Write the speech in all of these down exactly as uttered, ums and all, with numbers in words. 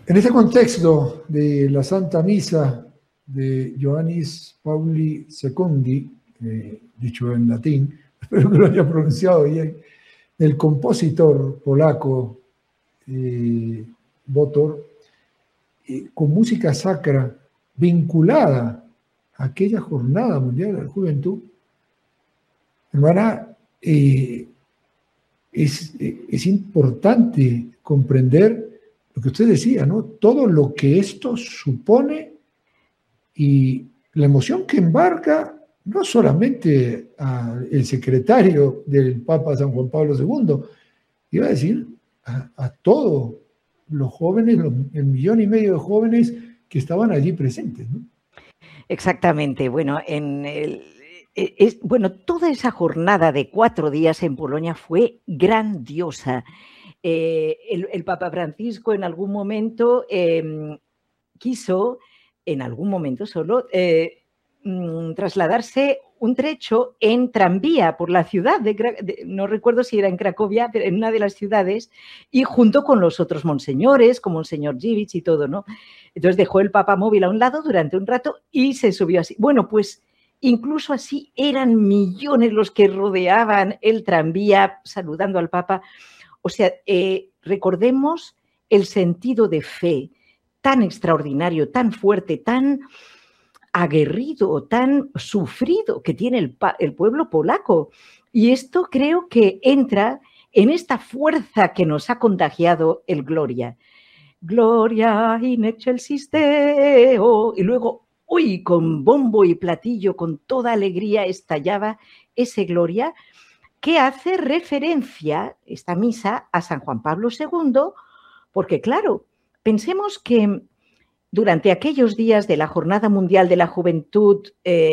En este contexto de la Santa Misa de Ioannis Pauli secondo, eh, dicho en latín, espero que lo haya pronunciado bien, el compositor polaco eh, Botor, eh, con música sacra vinculada a aquella Jornada Mundial de la Juventud, hermana, eh, es, eh, es importante comprender lo que usted decía, ¿no? Todo lo que esto supone y la emoción que embarca no solamente al secretario del Papa San Juan Pablo segundo, iba a decir a, a todos los jóvenes, los, el millón y medio de jóvenes que estaban allí presentes, ¿no? Exactamente. Bueno, en el, es, bueno, toda esa jornada de cuatro días en Polonia fue grandiosa. Eh, el, el Papa Francisco en algún momento eh, quiso, en algún momento solo, eh, mm, trasladarse un trecho en tranvía por la ciudad, de, de, no recuerdo si era en Cracovia, pero en una de las ciudades, y junto con los otros monseñores, como Monseñor Dziwisz y todo, ¿no? Entonces dejó el Papa móvil a un lado durante un rato y se subió así. Bueno, pues incluso así eran millones los que rodeaban el tranvía saludando al Papa. O sea, eh, recordemos el sentido de fe tan extraordinario, tan fuerte, tan aguerrido, tan sufrido que tiene el, el pueblo polaco. Y esto creo que entra en esta fuerza que nos ha contagiado el Gloria. Gloria in excelsis Deo. Y luego, uy, con bombo y platillo, con toda alegría estallaba ese Gloria, que hace referencia, esta misa, a San Juan Pablo segundo, porque claro, pensemos que durante aquellos días de la Jornada Mundial de la Juventud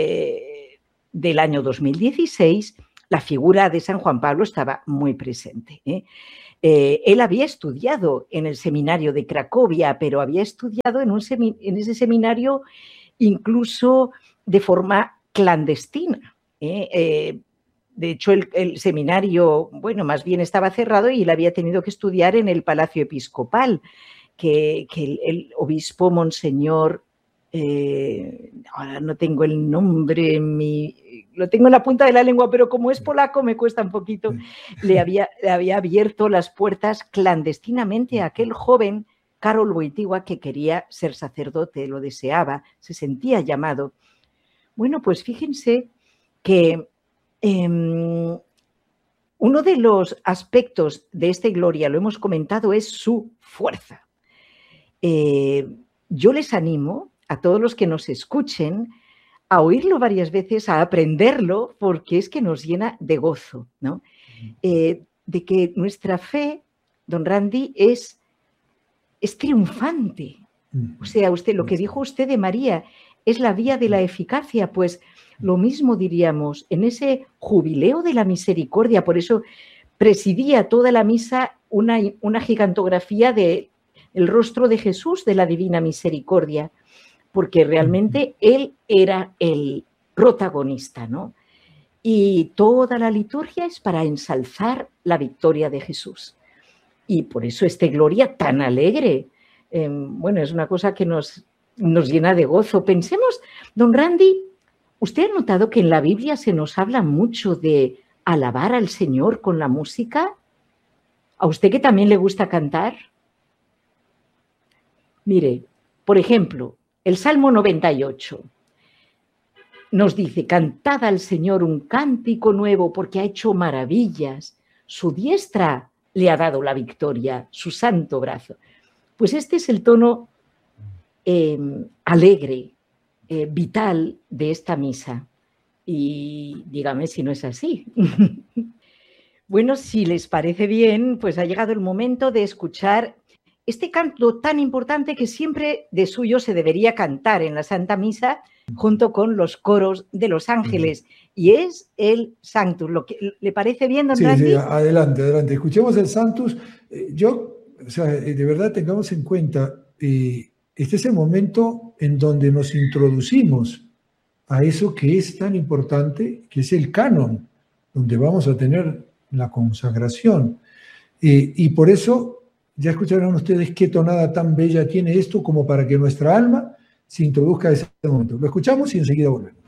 eh, del año dos mil dieciséis, la figura de San Juan Pablo estaba muy presente, ¿eh? Eh, él había estudiado en el seminario de Cracovia, pero había estudiado en, un semi, en ese seminario incluso de forma clandestina, ¿eh? Eh, De hecho, el, el seminario, bueno, más bien estaba cerrado y él había tenido que estudiar en el Palacio Episcopal, que, que el, el obispo Monseñor, eh, ahora no tengo el nombre, mi, lo tengo en la punta de la lengua, pero como es polaco me cuesta un poquito, le había, le había abierto las puertas clandestinamente a aquel joven, Karol Wojtyła, que quería ser sacerdote, lo deseaba, se sentía llamado. Bueno, pues fíjense que Eh, uno de los aspectos de esta Gloria, lo hemos comentado, es su fuerza. Eh, yo les animo a todos los que nos escuchen a oírlo varias veces, a aprenderlo, porque es que nos llena de gozo, ¿no? Eh, de que nuestra fe, don Randy, es, es triunfante. O sea, usted, lo que dijo usted de María es la vía de la eficacia, pues lo mismo diríamos en ese jubileo de la misericordia. Por eso presidía toda la misa una, una gigantografía del rostro de Jesús de la Divina Misericordia, porque realmente él era el protagonista, ¿no? Y toda la liturgia es para ensalzar la victoria de Jesús. Y por eso este Gloria tan alegre, eh, bueno, es una cosa que nos, nos llena de gozo. Pensemos, don Randy, ¿usted ha notado que en la Biblia se nos habla mucho de alabar al Señor con la música? ¿A usted que también le gusta cantar? Mire, por ejemplo, el Salmo noventa y ocho nos dice: cantad al Señor un cántico nuevo porque ha hecho maravillas. Su diestra le ha dado la victoria, su santo brazo. Pues este es el tono eh, alegre, Eh, vital de esta misa. Y dígame si no es así. Bueno, si les parece bien, pues ha llegado el momento de escuchar este canto tan importante que siempre de suyo se debería cantar en la Santa Misa junto con los coros de los ángeles, y es el Sanctus. ¿Lo que, ¿Le parece bien, don Sí, Randy? sí, adelante, adelante. Escuchemos el Sanctus. Yo, o sea, de verdad tengamos en cuenta, eh, este es el momento en donde nos introducimos a eso que es tan importante, que es el canon, donde vamos a tener la consagración. Eh, y por eso Ya escucharon ustedes qué tonada tan bella tiene esto como para que nuestra alma se introduzca a ese momento. Lo escuchamos y enseguida volvemos.